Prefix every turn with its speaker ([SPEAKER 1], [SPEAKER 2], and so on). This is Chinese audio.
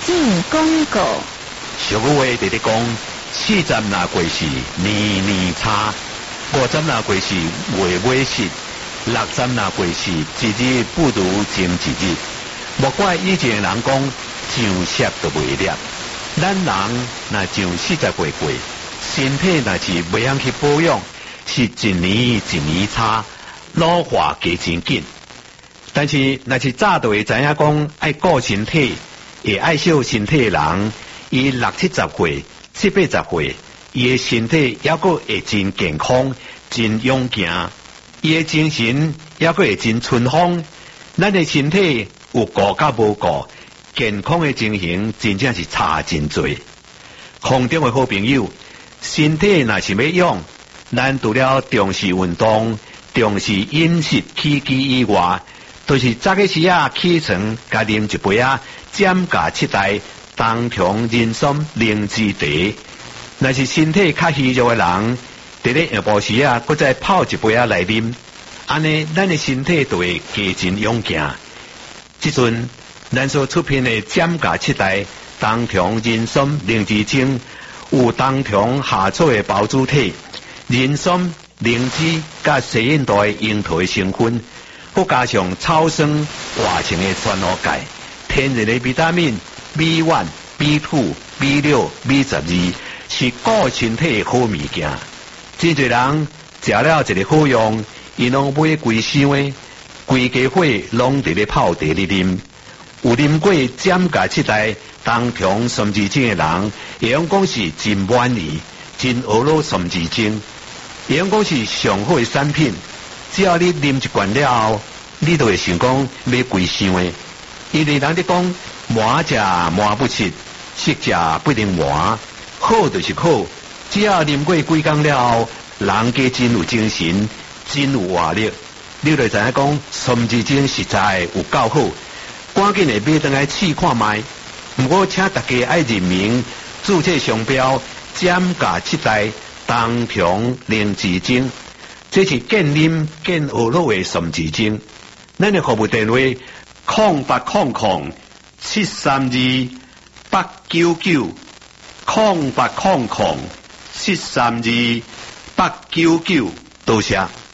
[SPEAKER 1] 进广告。
[SPEAKER 2] 俗语话直直讲，40若过世年年差，50若过世月月失，60若过世一日不如前一日。莫怪以前人讲上色都袂了，咱人若上40岁过，身体若是袂晓去保养，是一年一年差，老化加真紧。但是若是早就会知影讲爱顾身体，会爱惜身体的人，伊60、70岁、70、80岁，伊的身体还阁会真健康、真勇健，伊的精神还阁会真春风。咱的身体有顾甲无顾，健康的情形真正是差真多。空中的好朋友，身体若是要养，咱除了重视运动、重视饮食起居以外，就是早个时起床，加啉一杯减价7代冬虫人参灵芝茶。若是身体较虚弱的人，伫咧下晡时搁再泡一杯来啉，安尼咱的身体就会加真勇健。即阵咱所出品的减价7代冬虫人参灵芝精，有冬虫夏草的包主体、人参、灵芝甲西印度的樱桃的成分，佮加上草酸活性的酸蚵钙，天然的维他命 B1、B2、B6、B12，是顾身体的好物件。真侪人食了一个好用，伊拢买规箱的，规家伙拢伫咧泡茶咧啉。有啉过减价7代冬虫参枝精的人，会用讲是真满意，真俄罗参枝精，会用讲是上好的产品。只要你啉一罐了后，你就会想讲买规箱的。因为人咧讲满食满不吃，食食不能满，好就是好。只要啉过几工了后，人家真有精神，真有活力。你就知影讲参枝精实在有够好，赶紧的买回来试看卖。不过请大家爱认明注册商标减价7代冬虫灵芝精，这是健啉健学乐的参枝精。咱的服务电话0800-732-899，0800-732-899，多谢。